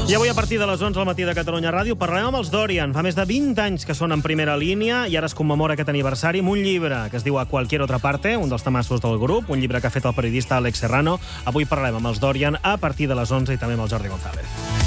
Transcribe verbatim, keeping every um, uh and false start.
I avui a partir de les onze al matí de Catalunya Ràdio parlarem amb els Dorian. Fa més de vint anys que són en primera línia i ara es commemora aquest aniversari amb un llibre que es diu A cualquier otra parte, un dels temassos del grup, un llibre que ha fet el periodista Alex Serrano. Avui parlarem amb els Dorian a partir de les onze i també amb el Jordi González.